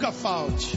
nunca falte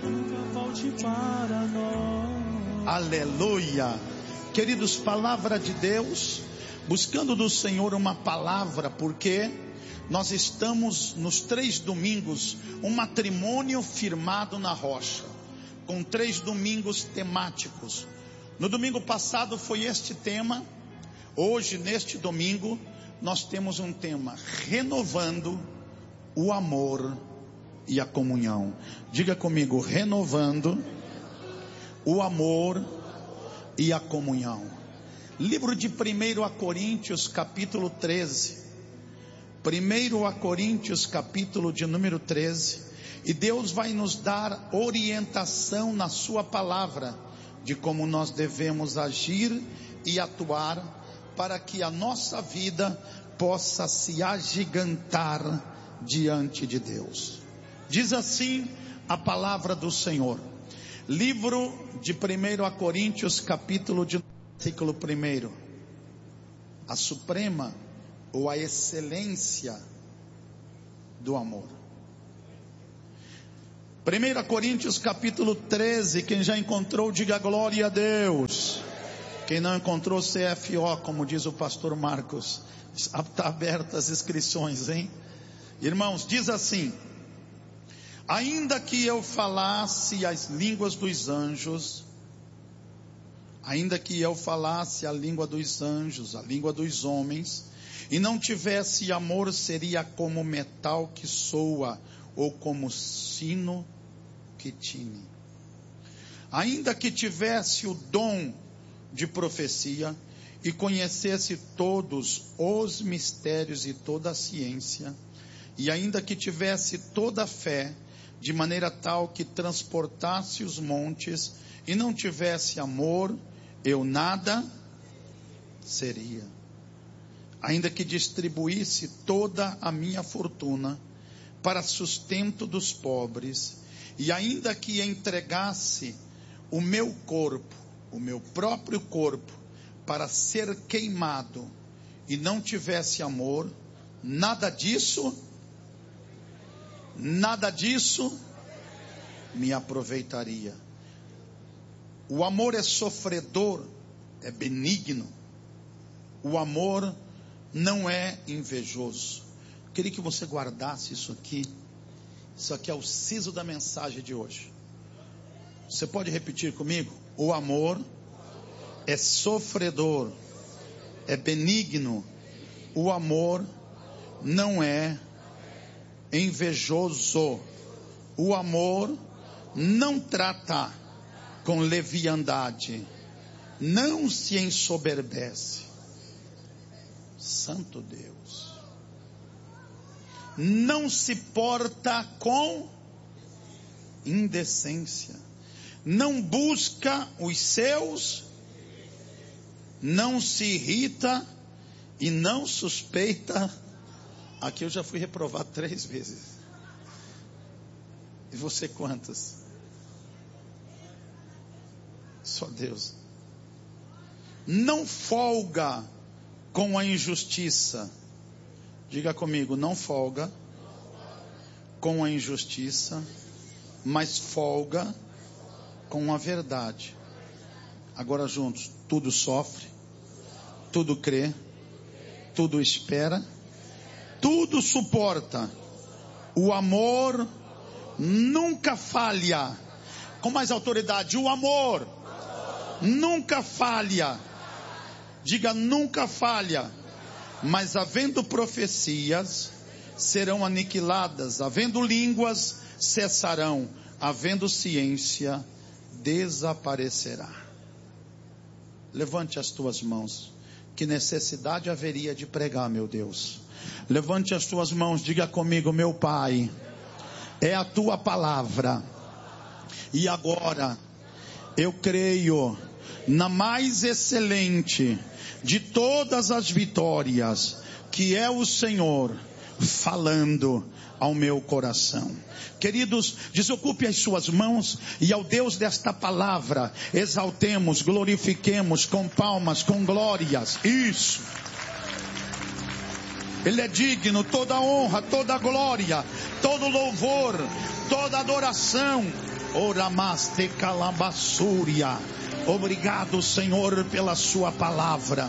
para nós. Aleluia. Queridos, palavra de Deus, buscando do Senhor uma palavra, porque nós estamos nos 3 domingos, um matrimônio firmado na rocha, com 3 domingos temáticos. No domingo passado foi este tema. Hoje, neste domingo, nós temos um tema: renovando o amor e a comunhão. Diga comigo: renovando o amor e a comunhão. Livro de 1 Coríntios, capítulo 13. 1 Coríntios, capítulo de número 13. E Deus vai nos dar orientação na sua palavra, de como nós devemos agir e atuar, para que a nossa vida possa se agigantar diante de Deus. Diz assim a palavra do Senhor. Livro de 1 Coríntios, capítulo de versículo 1. A suprema ou a excelência do amor. 1 Coríntios capítulo 13, quem já encontrou, diga glória a Deus. Quem não encontrou, CFO, como diz o pastor Marcos. Está aberta as inscrições, hein? Irmãos, diz assim: ainda que eu falasse as línguas dos anjos, ainda que eu falasse a língua dos anjos, a língua dos homens, e não tivesse amor, seria como metal que soa, ou como sino que tine. Ainda que tivesse o dom de profecia, e conhecesse todos os mistérios e toda a ciência, e ainda que tivesse toda a fé, de maneira tal que transportasse os montes, e não tivesse amor, eu nada seria. Ainda que distribuísse toda a minha fortuna para sustento dos pobres, e ainda que entregasse o meu corpo, o meu próprio corpo, para ser queimado, e não tivesse amor, nada disso me aproveitaria. O amor é sofredor, é benigno. O amor não é invejoso. Queria que você guardasse isso aqui. Isso aqui é o siso da mensagem de hoje. Você pode repetir comigo? O amor é sofredor, é benigno. O amor não é invejoso. O amor não trata com leviandade, não se ensoberbece. Santo Deus. Não se porta com indecência, não busca os seus, não se irrita e não suspeita. Aqui eu já fui reprovado 3 vezes. E você quantas? Só Deus. Não folga com a injustiça. Diga comigo: não folga com a injustiça, mas folga com a verdade. Agora juntos: tudo sofre, tudo crê, tudo espera, tudo suporta. O amor nunca falha. Com mais autoridade: o amor nunca falha. Diga: nunca falha. Mas havendo profecias, serão aniquiladas. Havendo línguas, cessarão. Havendo ciência, desaparecerá. Levante as tuas mãos. Que necessidade haveria de pregar, meu Deus? Levante as tuas mãos, diga comigo: meu Pai, é a tua palavra. E agora, eu creio na mais excelente de todas as vitórias, que é o Senhor falando ao meu coração. Queridos, desocupe as suas mãos e ao Deus desta palavra exaltemos, glorifiquemos com palmas, com glórias. Isso. Ele é digno, toda honra, toda glória, todo louvor, toda adoração. Oramaste calabassúria. Obrigado, Senhor, pela sua palavra.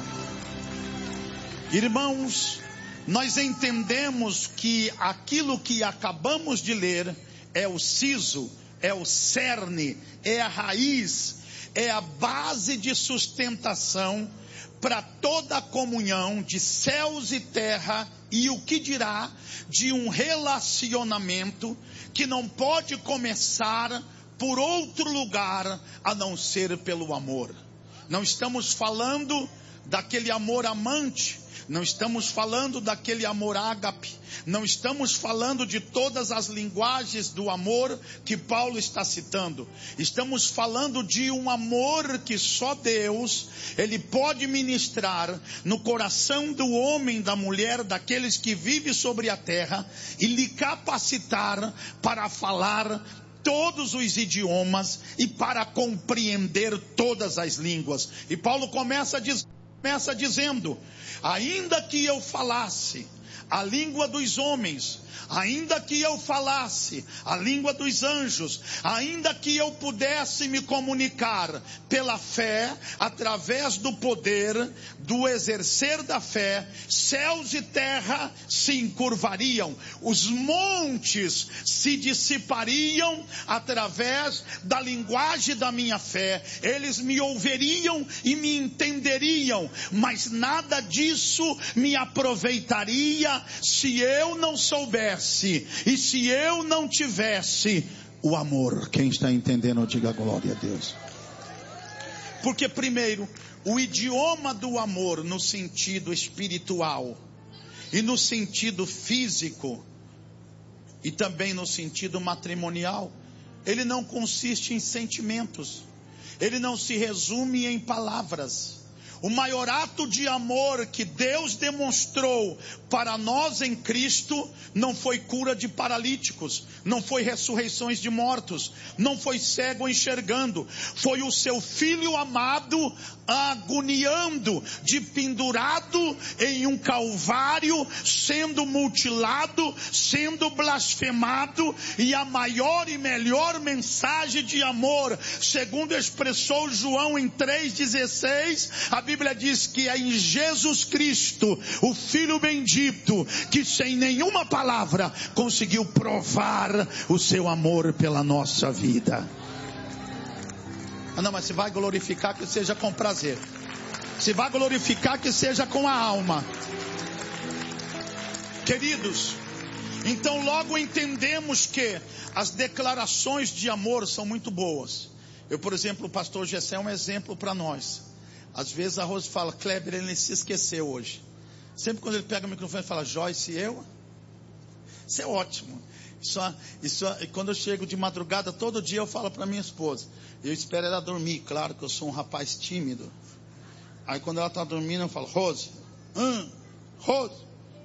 Irmãos, nós entendemos que aquilo que acabamos de ler é o siso, é o cerne, é a raiz, é a base de sustentação para toda a comunhão de céus e terra, e o que dirá de um relacionamento que não pode começar por outro lugar a não ser pelo amor. Não estamos falando daquele amor amante, não estamos falando daquele amor ágape, não estamos falando de todas as linguagens do amor que Paulo está citando. Estamos falando de um amor que só Deus, Ele pode ministrar no coração do homem, da mulher, daqueles que vivem sobre a terra, e lhe capacitar para falar todos os idiomas e para compreender todas as línguas. E Paulo começa dizendo: ainda que eu falasse a língua dos homens, ainda que eu falasse a língua dos anjos, ainda que eu pudesse me comunicar pela fé, através do poder, do exercer da fé, céus e terra se encurvariam, os montes se dissipariam através da linguagem da minha fé, eles me ouviriam e me entenderiam, mas nada disso me aproveitaria se eu não soubesse e se eu não tivesse o amor. Quem está entendendo, diga glória a Deus. Porque primeiro, o idioma do amor no sentido espiritual e no sentido físico e também no sentido matrimonial, ele não consiste em sentimentos, ele não se resume em palavras. O maior ato de amor que Deus demonstrou para nós em Cristo não foi cura de paralíticos, não foi ressurreições de mortos, não foi cego enxergando, foi o seu Filho amado agoniando, de pendurado em um calvário, sendo mutilado, sendo blasfemado, e a maior e melhor mensagem de amor, segundo expressou João em 3,16, a Bíblia diz que é em Jesus Cristo, o Filho bendito, que sem nenhuma palavra conseguiu provar o seu amor pela nossa vida. Ah, não, mas se vai glorificar, que seja com prazer. Se vai glorificar, que seja com a alma. Queridos, então logo entendemos que as declarações de amor são muito boas. Eu, por exemplo, o pastor Gessé é um exemplo para nós. Às vezes a Rose fala: Kleber, ele se esqueceu hoje. Sempre quando ele pega o microfone e fala: Joyce, eu? Isso é ótimo. E quando eu chego de madrugada, todo dia eu falo para minha esposa. Eu espero ela dormir, claro que eu sou um rapaz tímido. Aí quando ela está dormindo, eu falo: Rose, Rose,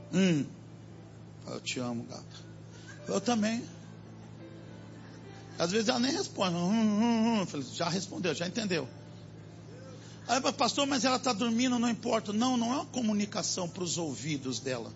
eu te amo, gata. Eu também. Às vezes ela nem responde. Eu falei: já respondeu, já entendeu. Aí, pastor, mas ela está dormindo, não importa. Não é uma comunicação para os ouvidos dela.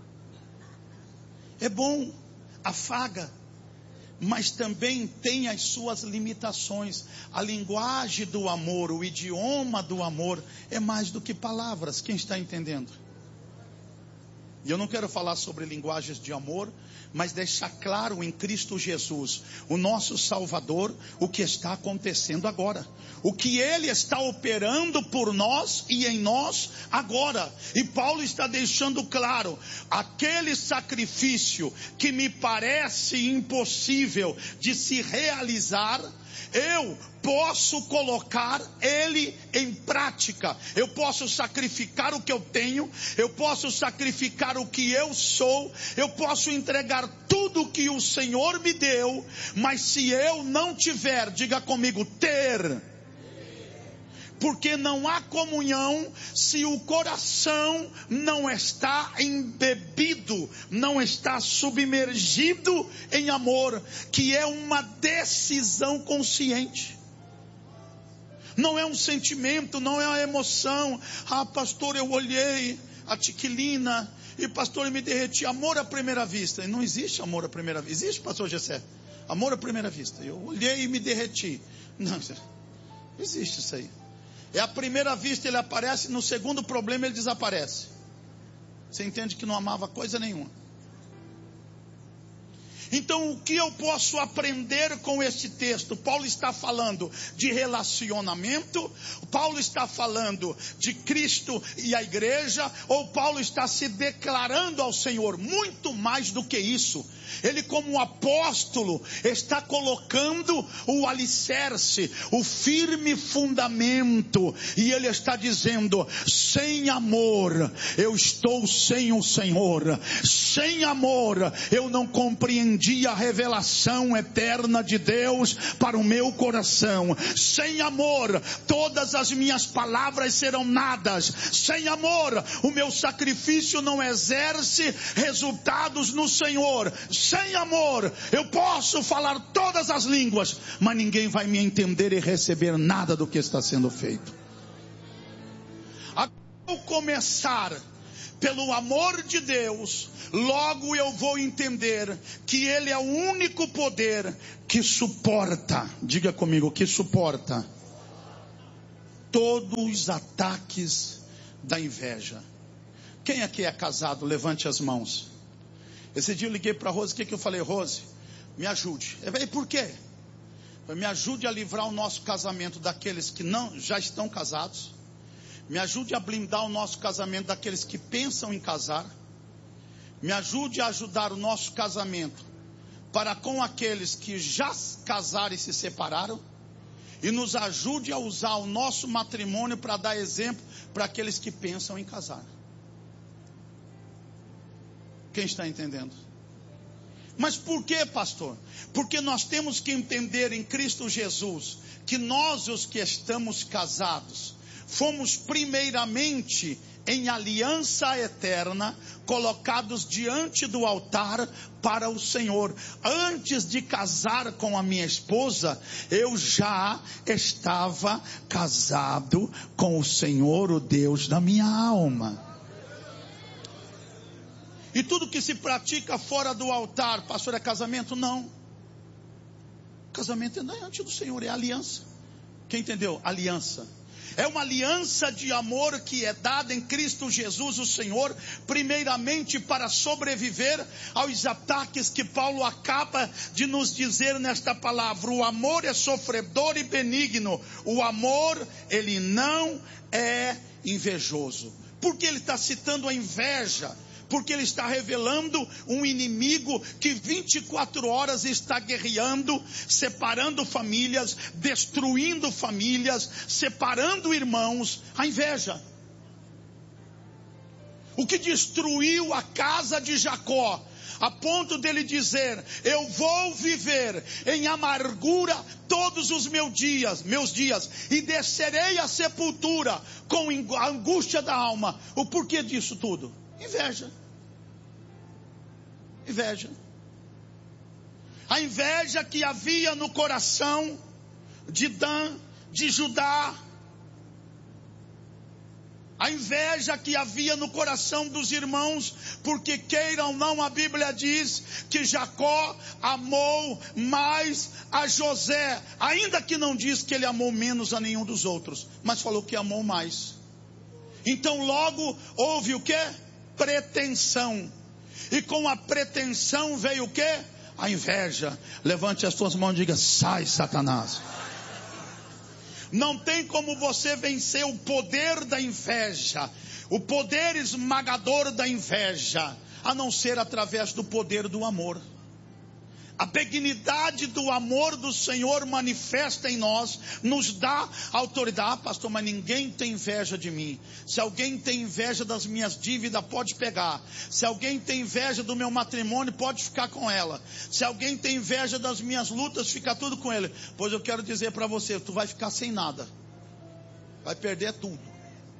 É bom, afaga, mas também tem as suas limitações. A linguagem do amor, o idioma do amor é mais do que palavras. Quem está entendendo? E eu não quero falar sobre linguagens de amor, mas deixar claro em Cristo Jesus, o nosso Salvador, o que está acontecendo agora, o que Ele está operando por nós e em nós agora. E Paulo está deixando claro: aquele sacrifício que me parece impossível de se realizar, eu posso colocar ele em prática. Eu posso sacrificar o que eu tenho, eu posso sacrificar o que eu sou, eu posso entregar tudo que o Senhor me deu, mas se eu não tiver, diga comigo, ter. Porque não há comunhão se o coração não está embebido, não está submergido em amor, que é uma decisão consciente. Não é um sentimento, não é uma emoção. Ah, pastor, eu olhei a Tiquilina E pastor, eu me derreti. Amor à primeira vista. E não existe amor à primeira vista. Existe, pastor Gessé? Amor à primeira vista. Eu olhei e me derreti. Não existe isso aí. É a primeira vista, ele aparece, no segundo problema ele desaparece. Você entende que não amava coisa nenhuma. Então, o que eu posso aprender com este texto? Paulo está falando de relacionamento, Paulo está falando de Cristo e a igreja, ou Paulo está se declarando ao Senhor? Muito mais do que isso. Ele, como apóstolo, está colocando o alicerce, o firme fundamento, e ele está dizendo: sem amor eu estou sem o Senhor, sem amor eu não compreendi a revelação eterna de Deus para o meu coração, sem amor todas as minhas palavras serão nadas, sem amor o meu sacrifício não exerce resultados no Senhor. Sem amor, eu posso falar todas as línguas, mas ninguém vai me entender e receber nada do que está sendo feito. Ao começar pelo amor de Deus, logo eu vou entender que Ele é o único poder que suporta, diga comigo, que suporta todos os ataques da inveja. Quem aqui é casado? Levante as mãos. Esse dia eu liguei para a Rose, o que eu falei? Rose, me ajude. E por quê? Me ajude a livrar o nosso casamento daqueles que não já estão casados. Me ajude a blindar o nosso casamento daqueles que pensam em casar. Me ajude a ajudar o nosso casamento para com aqueles que já casaram e se separaram. E nos ajude a usar o nosso matrimônio para dar exemplo para aqueles que pensam em casar. Quem está entendendo? Mas por que, pastor? Porque nós temos que entender em Cristo Jesus que nós, os que estamos casados, fomos primeiramente em aliança eterna, colocados diante do altar para o Senhor. Antes de casar com a minha esposa, eu já estava casado com o Senhor, o Deus da minha alma. E tudo que se pratica fora do altar, pastor, é casamento? Não. Casamento é diante do Senhor, é aliança. Quem entendeu? Aliança. É uma aliança de amor que é dada em Cristo Jesus, o Senhor, primeiramente para sobreviver aos ataques que Paulo acaba de nos dizer nesta palavra. O amor é sofredor e benigno. O amor, ele não é invejoso. Por que ele está citando a inveja? Porque ele está revelando um inimigo que 24 horas está guerreando, separando famílias, destruindo famílias, separando irmãos. A inveja. O que destruiu a casa de Jacó, a ponto dele dizer: eu vou viver em amargura todos os meus dias, e descerei à sepultura com a angústia da alma. O porquê disso tudo? Inveja. Inveja. A inveja que havia no coração de Dan, de Judá. A inveja que havia no coração dos irmãos, porque queiram ou não, a Bíblia diz que Jacó amou mais a José, ainda que não diz que ele amou menos a nenhum dos outros, mas falou que amou mais. Então logo houve o quê? Pretensão. E com a pretensão veio o quê? A inveja. Levante as suas mãos e diga: sai, Satanás. Não tem como você vencer o poder da inveja, o poder esmagador da inveja, a não ser através do poder do amor. A benignidade do amor do Senhor manifesta em nós, nos dá autoridade. Ah, pastor, mas ninguém tem inveja de mim. Se alguém tem inveja das minhas dívidas, pode pegar. Se alguém tem inveja do meu matrimônio, pode ficar com ela. Se alguém tem inveja das minhas lutas, fica tudo com ele. Pois eu quero dizer para você, tu vai ficar sem nada. Vai perder tudo.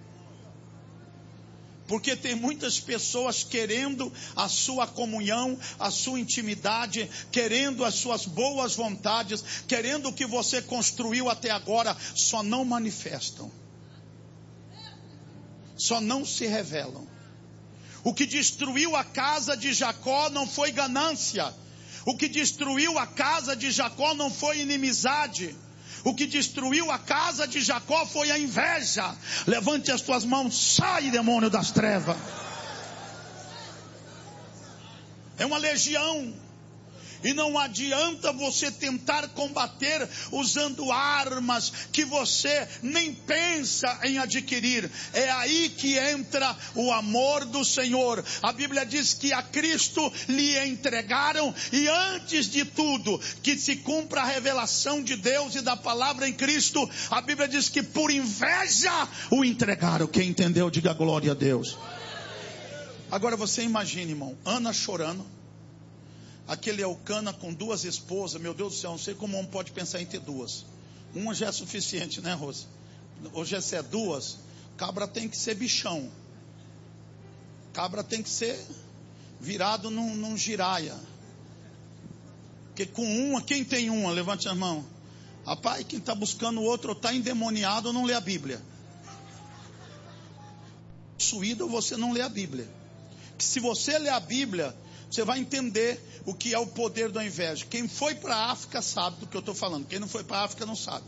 Porque tem muitas pessoas querendo a sua comunhão, a sua intimidade, querendo as suas boas vontades, querendo o que você construiu até agora, só não manifestam. Só não se revelam. O que destruiu a casa de Jacó não foi ganância. O que destruiu a casa de Jacó não foi inimizade. O que destruiu a casa de Jacó foi a inveja. Levante as tuas mãos, sai, demônio das trevas. É uma legião. E não adianta você tentar combater usando armas que você nem pensa em adquirir. É aí que entra o amor do Senhor. A Bíblia diz que a Cristo lhe entregaram, e antes de tudo, que se cumpra a revelação de Deus e da palavra em Cristo, a Bíblia diz que por inveja o entregaram. Quem entendeu, diga glória a Deus. Agora você imagina, irmão, Ana chorando. Aquele Elcana com 2 esposas, meu Deus do céu, não sei como um homem pode pensar em ter 2. Uma já é suficiente, né, Rosa? Hoje se é 2, cabra tem que ser bichão. Cabra tem que ser virado num giraia. Porque com uma, quem tem uma? Levante a mão. Rapaz, quem está buscando o outro ou está endemoniado ou não lê a Bíblia. Possuído, você não lê a Bíblia. Que se você lê a Bíblia, você vai entender o que é o poder da inveja. Quem foi para a África sabe do que eu estou falando. Quem não foi para a África não sabe.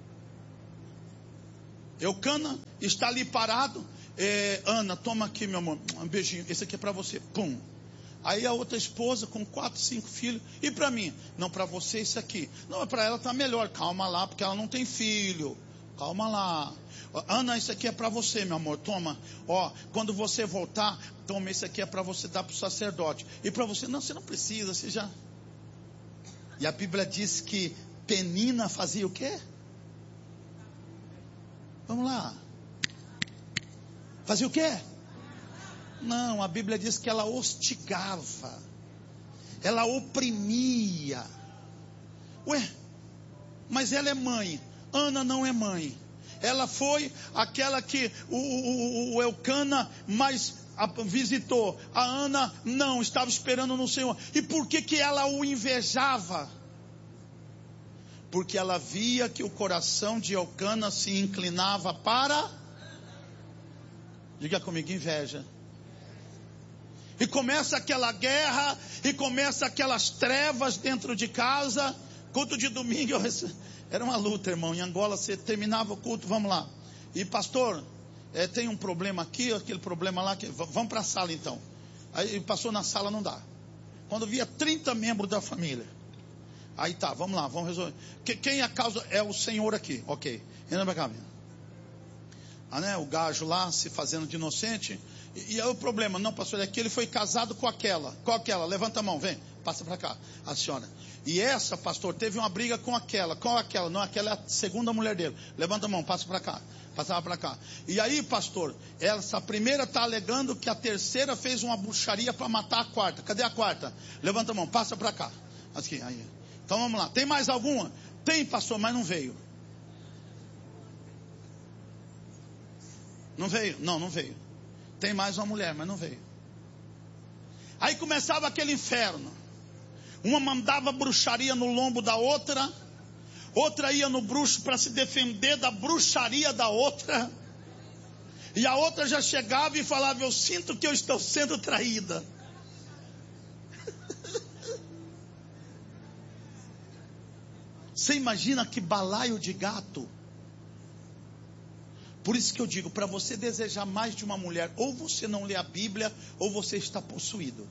Eucana está ali parado. Ana, toma aqui, meu amor, um beijinho. Esse aqui é para você. Pum. Aí a outra esposa com 4, 5 filhos. E para mim? Não, para você esse aqui. Não, para ela está melhor. Calma lá, porque ela não tem filho. Calma lá. Ana, isso aqui é para você, meu amor. Toma. Ó, quando você voltar, toma, esse aqui é para você dar para o sacerdote. E para você, não, você não precisa, você já. E a Bíblia diz que Penina fazia o quê? Vamos lá. Fazia o quê? Não, a Bíblia diz que ela hostigava. Ela oprimia. Ué, mas ela é mãe. Ana não é mãe. Ela foi aquela que o Elcana mais visitou. A Ana não, estava esperando no Senhor. E por que ela o invejava? Porque ela via que o coração de Elcana se inclinava para... Diga comigo, inveja. E começa aquela guerra, e começa aquelas trevas dentro de casa. Culto de domingo, era uma luta, irmão. Em Angola, você terminava o culto, vamos lá. E pastor, tem um problema aqui, aquele problema lá, vamos para a sala então. Aí passou na sala, não dá. Quando via 30 membros da família. Aí tá, vamos lá, vamos resolver. Quem é a causa? É o Senhor aqui, ok. Entra pra cá, né, o gajo lá se fazendo de inocente. E é o problema, não, pastor, é que ele foi casado com aquela. Qual aquela? Levanta a mão, vem, passa para cá, a senhora. E essa, pastor, teve uma briga com aquela. Qual aquela? Não, aquela é a segunda mulher dele. Levanta a mão, passa para cá, passava para cá. E aí, pastor, essa primeira está alegando que a terceira fez uma bruxaria para matar a quarta. Cadê a quarta? Levanta a mão, passa para cá. Aqui, aí. Então vamos lá, tem mais alguma? Tem, pastor, mas não veio. Não veio? Não, não veio. Tem mais uma mulher, mas não veio. Aí começava aquele inferno. Uma mandava bruxaria no lombo da outra. Outra ia no bruxo para se defender da bruxaria da outra. E a outra já chegava e falava: eu sinto que eu estou sendo traída. Você imagina que balaio de gato. Por isso que eu digo, para você desejar mais de uma mulher, ou você não lê a Bíblia, ou você está possuído.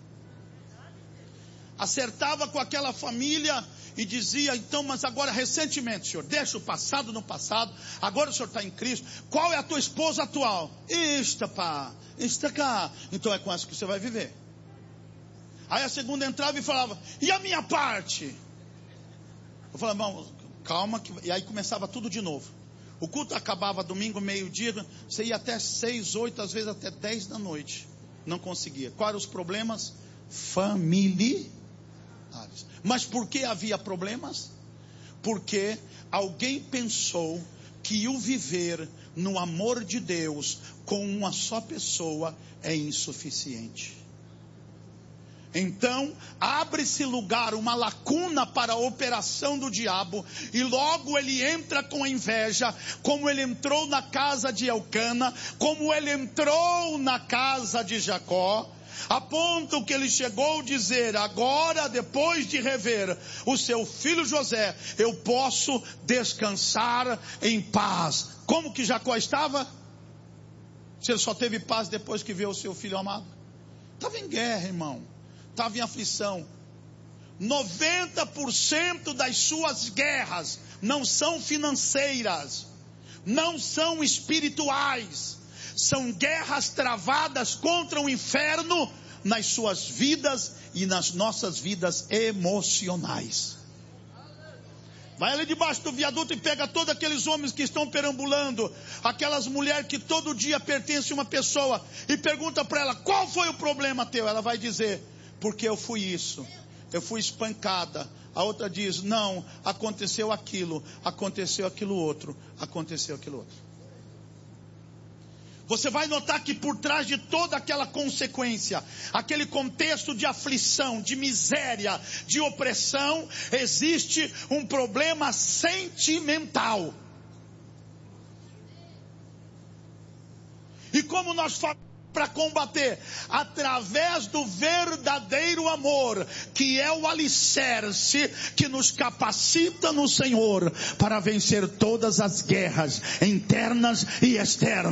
Acertava com aquela família e dizia: então, mas agora recentemente, senhor, deixa o passado no passado, agora o senhor está em Cristo, qual é a tua esposa atual? Esta, pá, esta cá. Então é com essa que você vai viver. Aí a segunda entrava e falava: e a minha parte? Eu falava: não, calma, e aí começava tudo de novo. O culto acabava domingo, meio-dia, você ia até 6, 8, às vezes até 10 da noite. Não conseguia. Quais eram os problemas? Familiares. Mas por que havia problemas? Porque alguém pensou que o viver no amor de Deus com uma só pessoa é insuficiente. Então, abre-se lugar, uma lacuna para a operação do diabo, e logo ele entra com a inveja, como ele entrou na casa de Elcana, como ele entrou na casa de Jacó. a ponto que ele chegou a dizer: agora, depois de rever o seu filho José, eu posso descansar em paz. Como que Jacó estava? Se ele só teve paz depois que viu o seu filho amado? Estava em guerra, irmão. Estava em aflição. 90% das suas guerras não são financeiras, não são espirituais, são guerras travadas contra o inferno nas suas vidas e nas nossas vidas emocionais. Vai ali debaixo do viaduto e pega todos aqueles homens que estão perambulando, aquelas mulheres que todo dia pertencem a uma pessoa, e pergunta para ela: qual foi o problema teu? Ela vai dizer: porque eu fui isso, eu fui espancada. A outra diz: não, aconteceu aquilo outro, aconteceu aquilo outro. Você vai notar que por trás de toda aquela consequência, aquele contexto de aflição, de miséria, de opressão, existe um problema sentimental. E como nós falamos para combater? Através do verdadeiro amor, que é o alicerce que nos capacita no Senhor para vencer todas as guerras internas e externas.